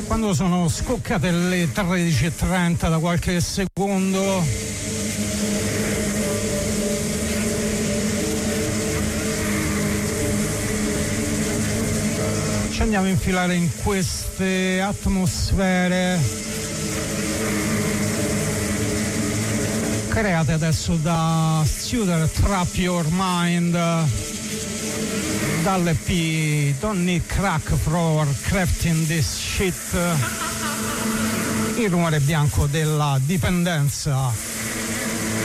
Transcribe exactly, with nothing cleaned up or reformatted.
Quando sono scoccate le tredici e trenta da qualche secondo, ci andiamo a infilare in queste atmosfere create adesso da Studer Trap Your Mind, dall'E P Don't Need Crack for Crafting This Shit, il rumore bianco della dipendenza.